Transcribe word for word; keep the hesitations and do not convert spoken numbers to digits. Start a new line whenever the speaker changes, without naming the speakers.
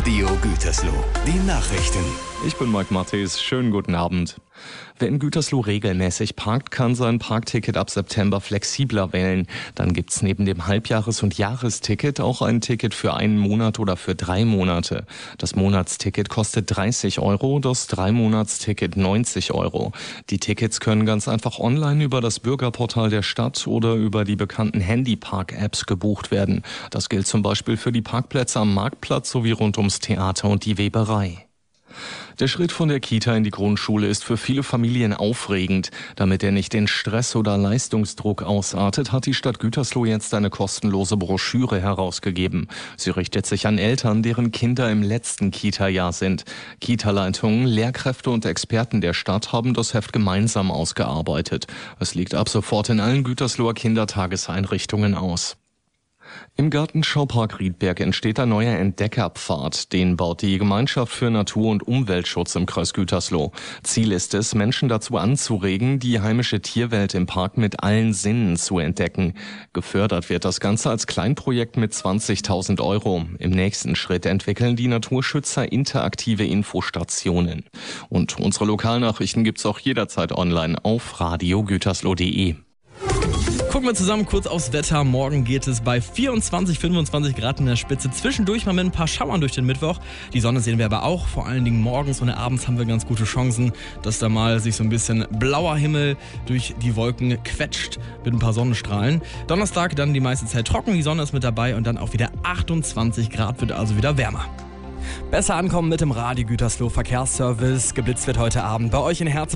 Radio Gütersloh. Die Nachrichten.
Ich bin Mike Matthes. Schönen guten Abend. Wer in Gütersloh regelmäßig parkt, kann sein Parkticket ab September flexibler wählen. Dann gibt's neben dem Halbjahres- und Jahresticket auch ein Ticket für einen Monat oder für drei Monate. Das Monatsticket kostet dreißig Euro, das Dreimonatsticket neunzig Euro. Die Tickets können ganz einfach online über das Bürgerportal der Stadt oder über die bekannten Handypark-Apps gebucht werden. Das gilt zum Beispiel für die Parkplätze am Marktplatz sowie rund ums Theater und die Weberei. Der Schritt von der Kita in die Grundschule ist für viele Familien aufregend. Damit er nicht in Stress oder Leistungsdruck ausartet, hat die Stadt Gütersloh jetzt eine kostenlose Broschüre herausgegeben. Sie richtet sich an Eltern, deren Kinder im letzten Kita-Jahr sind. Kita-Leitungen, Lehrkräfte und Experten der Stadt haben das Heft gemeinsam ausgearbeitet. Es liegt ab sofort in allen Gütersloher Kindertageseinrichtungen aus. Im Gartenschaupark Riedberg entsteht ein neuer Entdeckerpfad. Den baut die Gemeinschaft für Natur- und Umweltschutz im Kreis Gütersloh. Ziel ist es, Menschen dazu anzuregen, die heimische Tierwelt im Park mit allen Sinnen zu entdecken. Gefördert wird das Ganze als Kleinprojekt mit zwanzigtausend Euro. Im nächsten Schritt entwickeln die Naturschützer interaktive Infostationen. Und unsere Lokalnachrichten gibt's auch jederzeit online auf radio gütersloh punkt de.
Gucken wir zusammen kurz aufs Wetter. Morgen geht es bei vierundzwanzig, fünfundzwanzig Grad in der Spitze. Zwischendurch mal mit ein paar Schauern durch den Mittwoch. Die Sonne sehen wir aber auch. Vor allen Dingen morgens und abends haben wir ganz gute Chancen, dass da mal sich so ein bisschen blauer Himmel durch die Wolken quetscht mit ein paar Sonnenstrahlen. Donnerstag dann die meiste Zeit trocken. Die Sonne ist mit dabei und dann auch wieder achtundzwanzig Grad, wird also wieder wärmer.
Besser ankommen mit dem Radio Gütersloh Verkehrsservice. Geblitzt wird heute Abend bei euch in Herz.